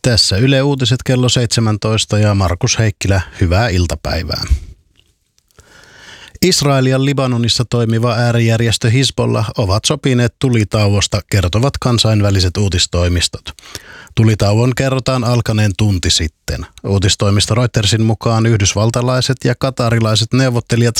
Tässä Yle Uutiset kello 17 ja Markus Heikkilä, hyvää iltapäivää. Israel ja Libanonissa toimiva äärijärjestö Hizbollah ovat sopineet tulitauosta, kertovat kansainväliset uutistoimistot. Tulitauon kerrotaan alkaneen tunti sitten. Uutistoimisto Reutersin mukaan yhdysvaltalaiset ja katarilaiset neuvottelijat